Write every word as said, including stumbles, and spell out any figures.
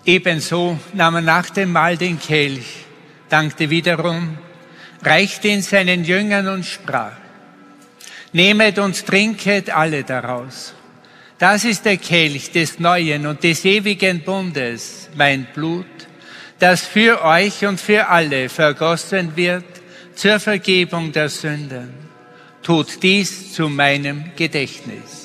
Ebenso nahm er nach dem Mahl den Kelch, dankte wiederum, reichte ihn seinen Jüngern und sprach: Nehmet und trinket alle daraus. Das ist der Kelch des neuen und des ewigen Bundes, mein Blut, das für euch und für alle vergossen wird zur Vergebung der Sünden. Tut dies zu meinem Gedächtnis.